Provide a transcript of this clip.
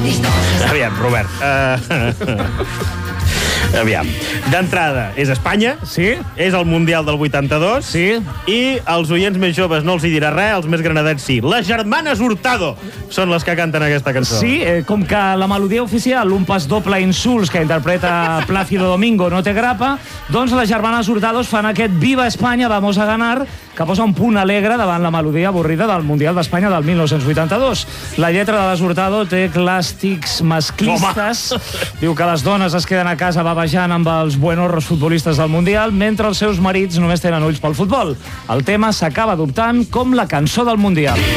Aviam, Robert. Aviam. D'entrada, és Espanya. Sí. És el Mundial del 82. Sí. I els oients més joves no els hi dirà res, els més granadets sí. Les germanes Hurtado són les que canten aquesta cançó. Sí, com que la melodia oficial, un pas doble insults que interpreta Plácido Domingo, no té grapa, doncs les germanes Hurtado fan aquest Viva Espanya, vamos a ganar, que posa un punt alegre davant la melodia avorrida del Mundial d'Espanya del 1982. La lletra de les Hurtado té clàstics masclistes. Diu que les dones es queden a casa babejant amb els buenos futbolistes del Mundial, mentre els seus marits només tenen ulls pel futbol. El tema s'acaba adoptant com la cançó del Mundial.